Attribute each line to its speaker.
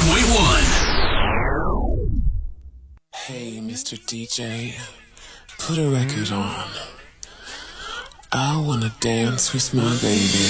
Speaker 1: Hey, Mr. DJ, put a record on. I wanna dance with my baby.